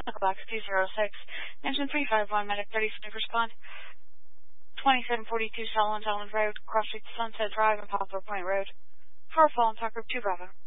Box 206, engine 351, medic 36, respond. 2742 Solomon Road, cross street Sunset Drive and Poplar Point Road. For Fallen Talk Group 2 Bravo.